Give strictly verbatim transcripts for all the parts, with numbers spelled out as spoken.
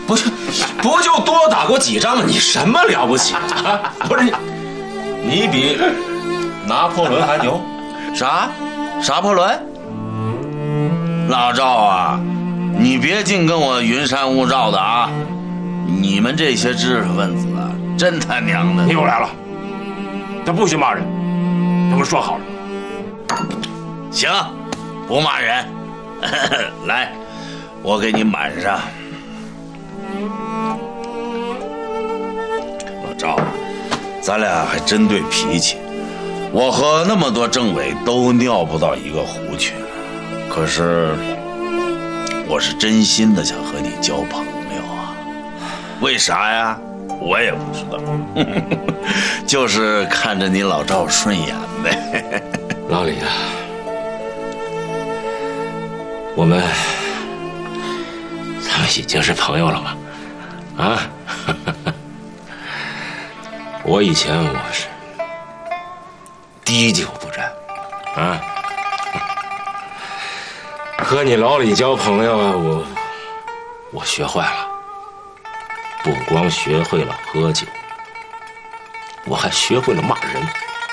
不就不就多打过几仗吗？你什么了不起啊？不是你，你比拿破仑还牛？ 啥？啥破仑？老赵啊，你别净跟我云山雾罩的啊！你们这些知识分子啊，真他娘的！ 你又来了，他不许骂人，咱们说好了。 行，不骂人。来，我给你满上。老赵，咱俩还真对脾气。我和那么多政委都尿不到一个壶去，可是我是真心的想和你交朋友啊。为啥呀？我也不知道，就是看着你老赵顺眼呗。 老李啊，我们咱们已经是朋友了吗？啊？我以前我是滴酒不沾，啊，和你老李交朋友啊，我我学坏了，不光学会了喝酒，我还学会了骂人。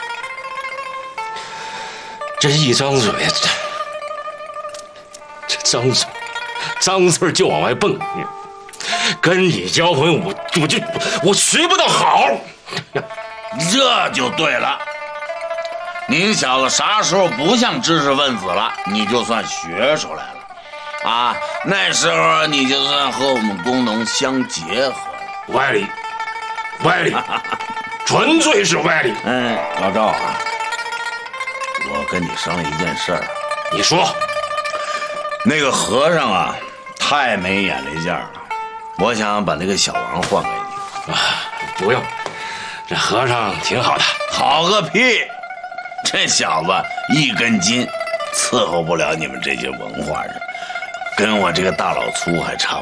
这一张嘴，这这张嘴，脏字就往外蹦。跟你交朋友，我我就我学不到好。 这就对了。您小子啥时候不像知识分子了，你就算学出来了，啊，那时候你就算和我们工农相结合了。 歪理，歪理，纯粹是歪理。 嗯，老赵啊，我跟你商量一件事儿， 你说， 那个和尚啊，太没眼力见了，我想把那个小王换给你。 啊，不用，这和尚挺好的。 好个屁！这小子一根筋，伺候不了你们这些文化人，跟我这个大老粗还差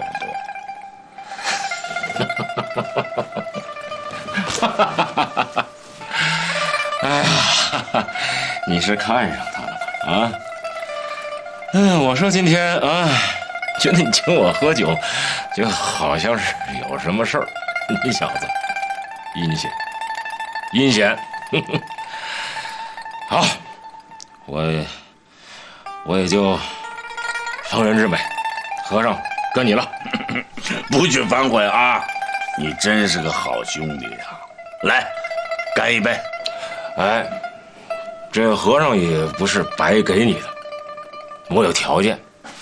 不多。 哎呀，你是看上他了吧？啊？嗯，我说今天啊，觉得你请我喝酒，就好像是有什么事儿。你小子阴险，阴险。好，我我也就成人之美，和尚跟你了。 不许反悔啊！你真是个好兄弟呀！来，干一杯！ 哎，这和尚也不是白给你的，我有条件。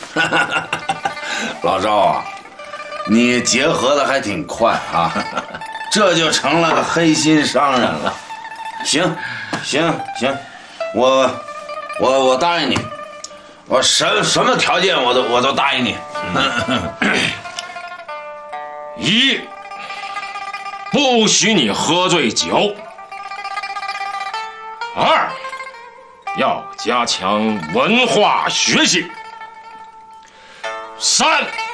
老赵啊，你结合的还挺快啊，这就成了个黑心商人了。行，行，行，我我我答应你，我什什么条件我都我都答应你。 一，不许你喝醉酒；二，要加强文化学习；三，